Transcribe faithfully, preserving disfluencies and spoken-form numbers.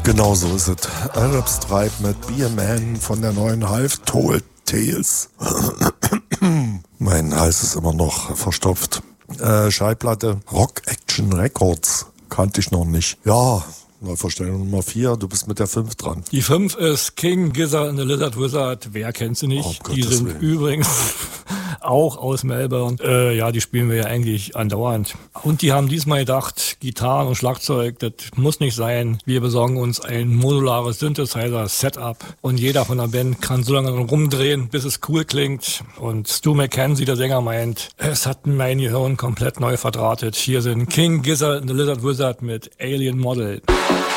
Genau so ist es. Arab Stripe mit Be a Man von der neuen Half Told Tales. Mein Hals ist immer noch verstopft. Äh, Schallplatte Rock Action Records. Kannte ich noch nicht. Ja, Neuvorstellung Nummer vier, du bist mit der fünf dran. Die fünf ist King Gizzard and the Lizard Wizard. Wer kennt sie nicht? Oh, die sind Willen. übrigens auch aus Melbourne. Äh, ja, die spielen wir ja eigentlich andauernd. Und die haben diesmal gedacht, Gitarren und Schlagzeug, das muss nicht sein. Wir besorgen uns ein modulares Synthesizer-Setup und jeder von der Band kann so lange rumdrehen, bis es cool klingt. Und Stu McKenzie, der Sänger, meint, es hat mein Gehirn komplett neu verdrahtet. Hier sind King Gizzard and the Lizard Wizard mit Alien Model.